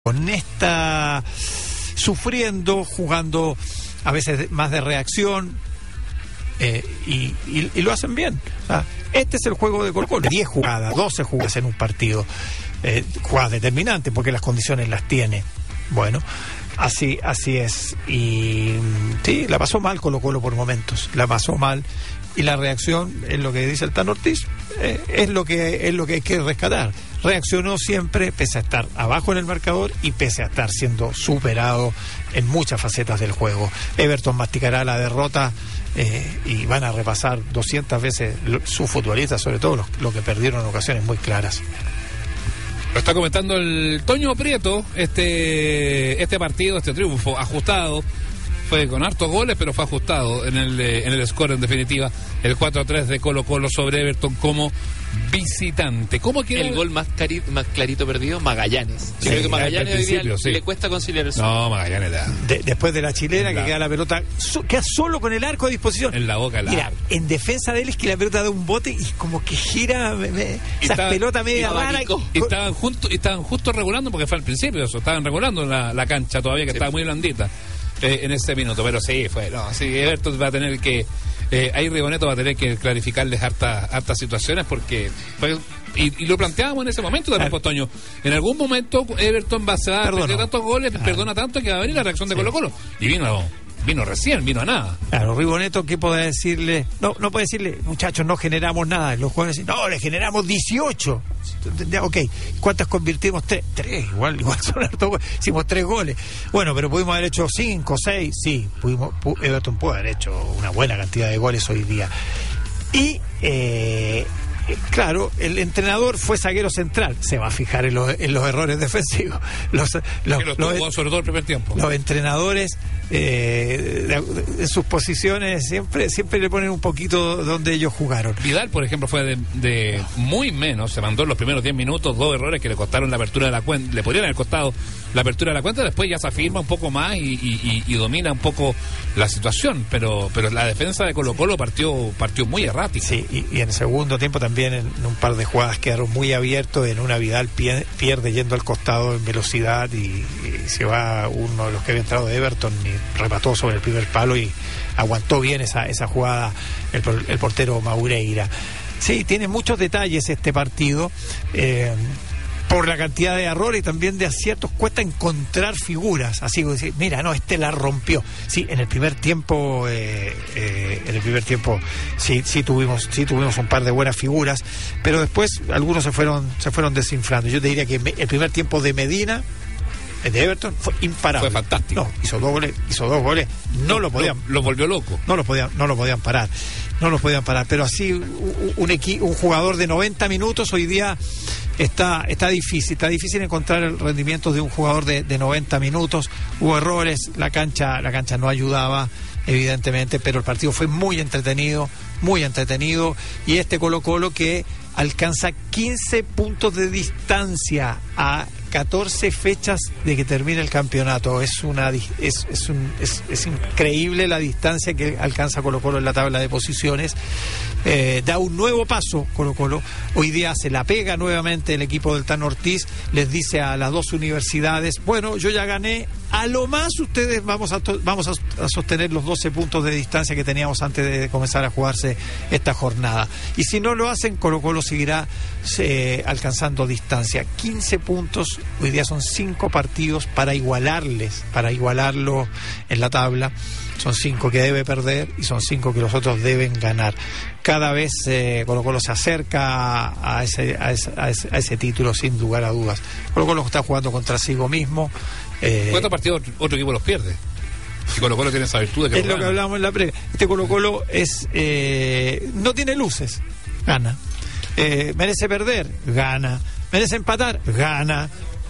con esta sufriendo, jugando a veces más de reacción, y lo hacen bien. O sea, este es el juego de Colo-Colo. 10 jugadas, 12 jugadas en un partido, jugadas determinantes porque las condiciones las tiene. Bueno, así es. Y sí, la pasó mal Colo-Colo por momentos, la pasó mal, y la reacción, es lo que dice el Tano Ortiz, es lo que hay que rescatar. Reaccionó siempre pese a estar abajo en el marcador y pese a estar siendo superado en muchas facetas del juego. Everton masticará la derrota, y van a repasar 200 veces sus futbolistas, sobre todo los que perdieron en ocasiones muy claras. Lo está comentando el Toño Prieto, este partido, este triunfo ajustado. Fue con hartos goles, pero fue ajustado en el score, en definitiva. El 4-3 de Colo-Colo sobre Everton como visitante. ¿Cómo queda el gol más clarito perdido? Magallanes. Sí, creo que Magallanes hoy día sí. le cuesta conciliar eso. No, Magallanes da. Después de la chilena, que queda la pelota, queda solo con el arco a disposición. En la boca. Mira, en defensa de él es que la pelota da un bote y como que gira esa pelota media rara. Y estaban justo regulando, porque fue al principio eso, estaban regulando la cancha todavía, que estaba muy blandita. En ese minuto, pero sí, Everton va a tener que, ahí Riboneto va a tener que clarificarles hartas situaciones, porque y lo planteábamos en ese momento también, claro. Toño, en algún momento Everton se va a perder tantos goles, perdona tanto, que va a venir la reacción de Colo-Colo, y vino recién, vino a nada. Claro, Riboneto, ¿qué puede decirle? No puede decirle, muchachos, no generamos nada. Los jugadores dicen, no, le generamos 18. Ok, ¿cuántas convirtimos? 3, igual son hartos goles. Hicimos 3 goles. Bueno, pero pudimos haber hecho 5, 6. Sí, Everton puede haber hecho una buena cantidad de goles hoy día. Y claro, el entrenador fue zaguero central. Se va a fijar en los errores defensivos. Sobre todo el primer tiempo. Los entrenadores en sus posiciones siempre le ponen un poquito donde ellos jugaron. Vidal, por ejemplo, fue de muy menos. Se mandó en los primeros 10 minutos 2 errores que le costaron la apertura de la cuenta. Le podrían haber costado la apertura de la cuenta. Después ya se afirma un poco más y domina un poco la situación. Pero la defensa de Colo-Colo partió muy errática. Sí, y en el segundo tiempo también en un par de jugadas quedaron muy abiertos. En una Vidal pierde yendo al costado en velocidad y se va uno de los que había entrado de Everton y remató sobre el primer palo y aguantó bien esa jugada el portero Maureira. Sí, tiene muchos detalles este partido, por la cantidad de errores y también de aciertos. Cuesta encontrar figuras así como decir, mira, no, este la rompió. Sí, en el primer tiempo sí tuvimos un par de buenas figuras, pero después algunos se fueron desinflando. Yo te diría que el primer tiempo de Medina, de Everton, fue imparable. Fue fantástico. No, hizo dos goles, no lo podían. Lo volvió loco. No lo podían parar. Pero así un jugador de 90 minutos hoy día está difícil encontrar el rendimiento de un jugador de 90 minutos. Hubo errores, la cancha no ayudaba, evidentemente, pero el partido fue muy entretenido, y este Colo-Colo que alcanza 15 puntos de distancia a 14 fechas de que termine el campeonato. Es increíble la distancia que alcanza Colo-Colo en la tabla de posiciones. Da un nuevo paso Colo-Colo. Hoy día se la pega nuevamente el equipo del Tano Ortiz. Les dice a las dos universidades, bueno, yo ya gané, a lo más ustedes vamos a sostener los 12 puntos de distancia que teníamos antes de comenzar a jugarse esta jornada. Y si no lo hacen, Colo-Colo seguirá alcanzando distancia. 15 puntos, hoy día son 5 partidos para igualarlo en la tabla. Son 5 que debe perder y son 5 que los otros deben ganar. Cada vez Colo-Colo se acerca a ese título, sin lugar a dudas. Colo-Colo está jugando contra sí mismo. ¿Cuántos partidos otro equipo los pierde? Y Colo-Colo tiene esa virtud de que es lo que hablábamos en la previa. Este Colo-Colo no tiene luces, gana. Merece perder, gana. Merece empatar, gana.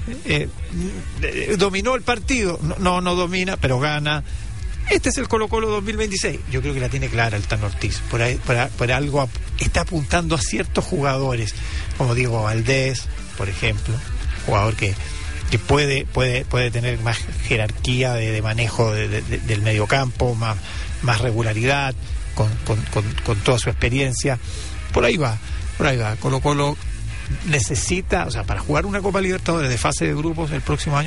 Dominó el partido, no domina, pero gana. Este es el Colo-Colo 2026. Yo creo que la tiene clara el Tano Ortiz. Por algo está apuntando a ciertos jugadores, como Diego Valdés, por ejemplo, jugador que puede tener más jerarquía de manejo del mediocampo, más regularidad, con toda su experiencia. Por ahí va. Colo-Colo necesita, o sea, para jugar una Copa Libertadores de fase de grupos el próximo año,